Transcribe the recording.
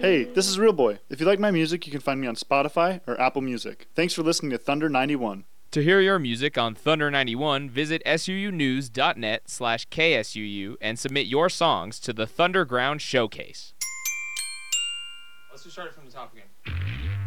Hey, this is Real Boy. If you like my music, you can find me on Spotify or Apple Music. Thanks for listening to Thunder 91. To hear your music on Thunder 91, visit suunews.net/KSUU and submit your songs to the Thunderground Showcase. Let's just start it from the top again.